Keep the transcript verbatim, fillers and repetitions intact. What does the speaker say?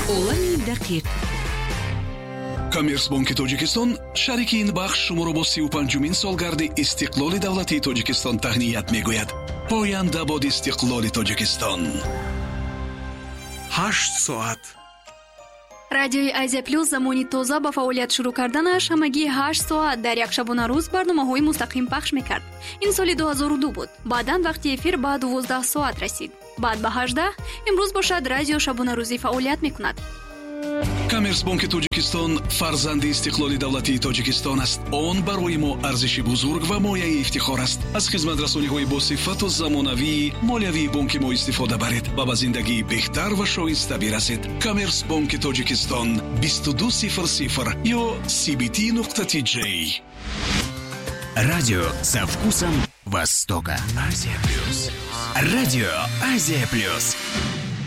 олами дақиқ. Коммерсбанки Тоҷикистон шарики ин бахш шуморо бо си و پنجمین солгарди истиқлоли давлатии Тоҷикистон таҳният мегӯяд. поянда бод истиқлоли Тоҷикистон. ҳашт соат. радиои Азия плюс замони тоза ба фаъолият шурӯъ карданаш ҳамагии ҳашт соат дар якшабона рӯз барномаҳои мустақим пахш мекард. ин соли ду ҳазору ду буд. баъдан вақти эфир ба дувоздаҳ соат расид. баъд ба ҳаждаҳ. имрӯз бошад радио шабонарӯзӣ фаъолият мекунад. Коммерсбанки Тоҷикистон фарзанди истиқлоли давлатии Тоҷикистон аст. Он барои мо арзиши бузург ва мояи ифтихор аст. аз хизматрасониҳои босифату замонавии молиявии бонки мо истифода баред ва ба зиндагии беҳтар ва шоиста бирасед. Коммерсбанки Тоҷикистон бисту ду сифр сифр ё си би ти нуқта ти ҷей. Радио со вкусом Востока. Азия плюс. Радио Азия плюс.